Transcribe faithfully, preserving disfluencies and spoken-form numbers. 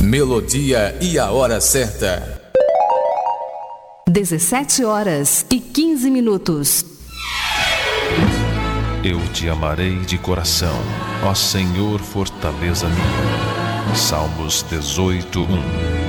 melodia e a hora certa. dezessete horas e quinze minutos. Eu te amarei de coração, ó Senhor, fortaleza minha. Salmos dezoito, um.